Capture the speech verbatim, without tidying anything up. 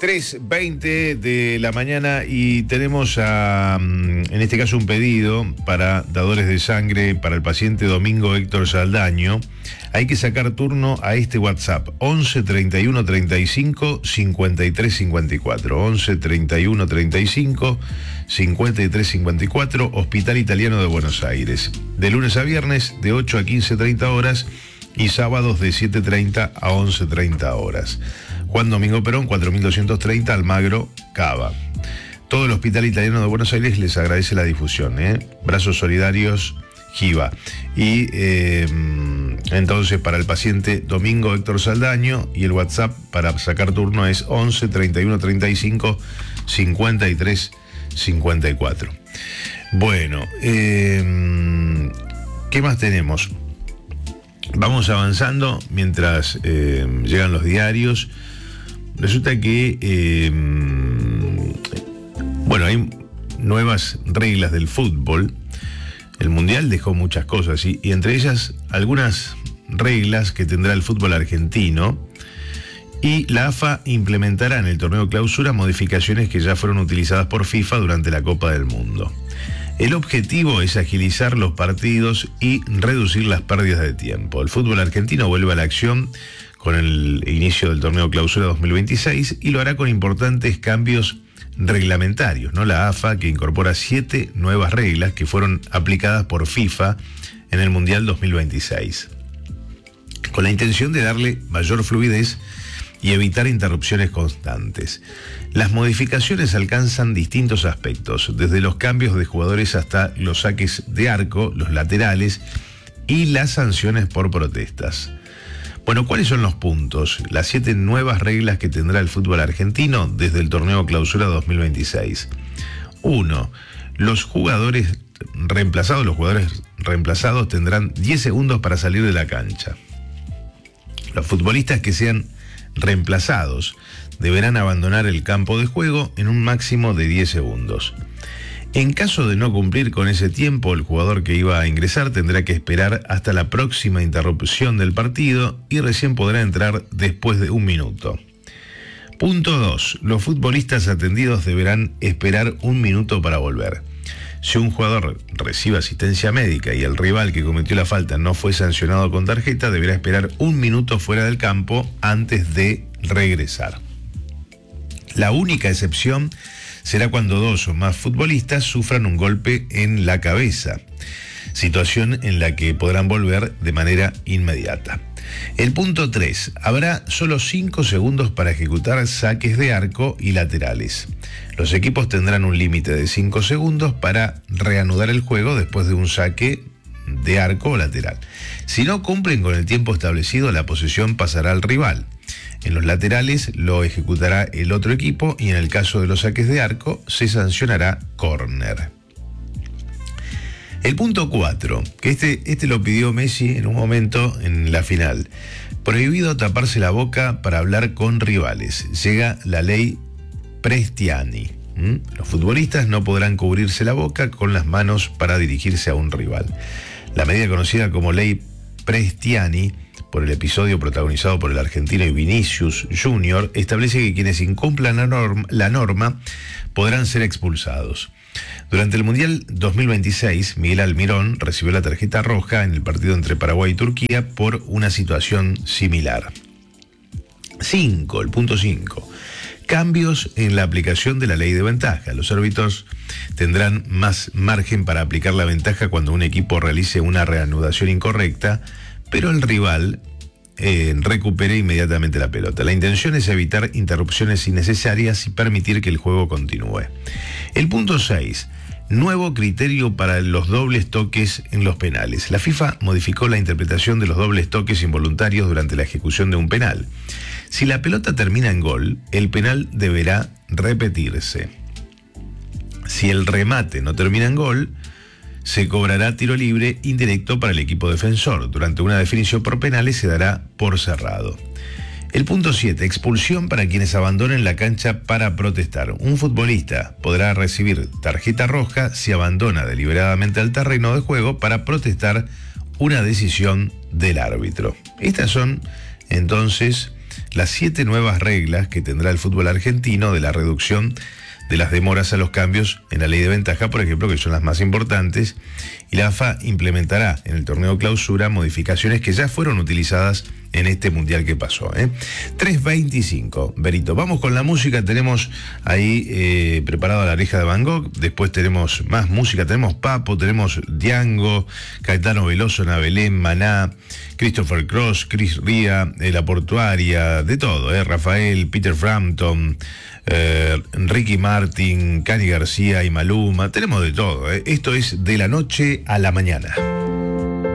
tres veinte de la mañana y tenemos a, en este caso un pedido para dadores de sangre para el paciente Domingo Héctor Saldaño. Hay que sacar turno a este WhatsApp once treinta y uno treinta y cinco cincuenta y tres cincuenta y cuatro once treinta y uno treinta y cinco cincuenta y tres cincuenta y cuatro, Hospital Italiano de Buenos Aires, de lunes a viernes de ocho a quince treinta horas y sábados de siete treinta a once treinta horas. Juan Domingo Perón, cuatro mil doscientos treinta, Almagro, Cava. Todo el Hospital Italiano de Buenos Aires les agradece la difusión, ¿eh? Brazos Solidarios, Giva. Y eh, entonces para el paciente Domingo Héctor Saldaño, y el WhatsApp para sacar turno es once treinta y uno treinta y cinco cincuenta y tres cincuenta y cuatro. Bueno, eh, ¿qué más tenemos? Vamos avanzando mientras eh, llegan los diarios. Resulta que, eh, bueno, hay nuevas reglas del fútbol. El Mundial dejó muchas cosas y, y entre ellas algunas reglas que tendrá el fútbol argentino. Y la A F A implementará en el torneo clausura modificaciones que ya fueron utilizadas por FIFA durante la Copa del Mundo. El objetivo es agilizar los partidos y reducir las pérdidas de tiempo. El fútbol argentino vuelve a la acción con el inicio del torneo clausura dos mil veintiséis y lo hará con importantes cambios reglamentarios, ¿no? La A F A, que incorpora siete nuevas reglas que fueron aplicadas por FIFA en el Mundial dos mil veintiséis, con la intención de darle mayor fluidez y evitar interrupciones constantes. Las modificaciones alcanzan distintos aspectos, desde los cambios de jugadores hasta los saques de arco, los laterales y las sanciones por protestas. Bueno, ¿cuáles son los puntos? Las siete nuevas reglas que tendrá el fútbol argentino desde el torneo clausura dos mil veintiséis. Uno, los jugadores reemplazados, los jugadores reemplazados tendrán diez segundos para salir de la cancha. Los futbolistas que sean reemplazados deberán abandonar el campo de juego en un máximo de diez segundos. En caso de no cumplir con ese tiempo, el jugador que iba a ingresar tendrá que esperar hasta la próxima interrupción del partido y recién podrá entrar después de un minuto. Punto dos. Los futbolistas atendidos deberán esperar un minuto para volver. Si un jugador recibe asistencia médica y el rival que cometió la falta no fue sancionado con tarjeta, deberá esperar un minuto fuera del campo antes de regresar. La única excepción será cuando dos o más futbolistas sufran un golpe en la cabeza, situación en la que podrán volver de manera inmediata. El punto tres. Habrá solo cinco segundos para ejecutar saques de arco y laterales. Los equipos tendrán un límite de cinco segundos para reanudar el juego después de un saque de arco o lateral. Si no cumplen con el tiempo establecido, la posesión pasará al rival. En los laterales lo ejecutará el otro equipo y en el caso de los saques de arco se sancionará córner. El punto cuatro, que este, este lo pidió Messi en un momento en la final. Prohibido taparse la boca para hablar con rivales. Llega la ley Prestiani. ¿Mm? Los futbolistas no podrán cubrirse la boca con las manos para dirigirse a un rival. La medida conocida como ley Prestiani, por el episodio protagonizado por el argentino Vinicius Junior, establece que quienes incumplan la norma, la norma podrán ser expulsados. Durante el Mundial dos mil veintiséis, Miguel Almirón recibió la tarjeta roja en el partido entre Paraguay y Turquía por una situación similar. cinco. El punto cinco. Cambios en la aplicación de la ley de ventaja. Los árbitros tendrán más margen para aplicar la ventaja cuando un equipo realice una reanudación incorrecta, pero el rival eh, recupere inmediatamente la pelota. La intención es evitar interrupciones innecesarias y permitir que el juego continúe. El punto seis. Nuevo criterio para los dobles toques en los penales. La FIFA modificó la interpretación de los dobles toques involuntarios durante la ejecución de un penal. Si la pelota termina en gol, el penal deberá repetirse. Si el remate no termina en gol, se cobrará tiro libre indirecto para el equipo defensor. Durante una definición por penales se dará por cerrado. El punto siete. Expulsión para quienes abandonen la cancha para protestar. Un futbolista podrá recibir tarjeta roja si abandona deliberadamente el terreno de juego para protestar una decisión del árbitro. Estas son, entonces, las siete nuevas reglas que tendrá el fútbol argentino de la reducción de las demoras a los cambios en la ley de ventaja, por ejemplo, que son las más importantes, y la A F A implementará en el torneo clausura modificaciones que ya fueron utilizadas en este mundial que pasó. ¿eh? tres veinticinco, Berito. Vamos con la música, tenemos ahí eh, preparado La Oreja de Van Gogh, después tenemos más música, tenemos Papo, tenemos Diango, Caetano Veloso, Ana Belén, Maná, Christopher Cross, Chris Ría, eh, La Portuaria, de todo, ¿eh? Rafael, Peter Frampton, eh, Ricky Martin, Cani García y Maluma, tenemos de todo. ¿eh? Esto es De la Noche a la Mañana.